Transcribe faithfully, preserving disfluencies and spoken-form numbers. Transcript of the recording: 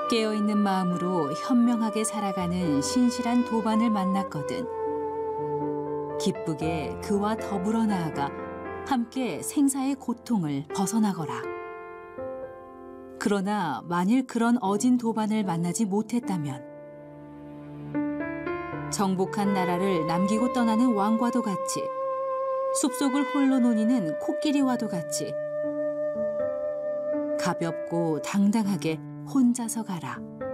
깨어있는 마음으로 현명하게 살아가는 신실한 도반을 만났거든. 기쁘게 그와 더불어 나아가 함께 생사의 고통을 벗어나거라. 그러나 만일 그런 어진 도반을 만나지 못했다면 정복한 나라를 남기고 떠나는 왕과도 같이 숲속을 홀로 노니는 코끼리와도 같이 가볍고 당당하게 혼자서 가라.